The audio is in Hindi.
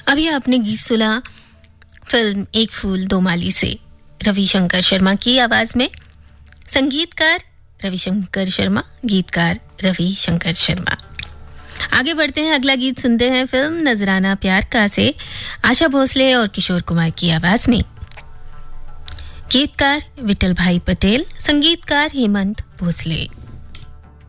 अभी आपने गीत सुना फिल्म एक फूल दो माली से रविशंकर शर्मा की आवाज में। संगीतकार रविशंकर शर्मा, गीतकार रविशंकर शर्मा। आगे बढ़ते हैं, अगला गीत सुनते हैं फिल्म नजराना प्यार का से आशा भोसले और किशोर कुमार की आवाज में। गीतकार विठल भाई पटेल, संगीतकार हेमंत भोसले।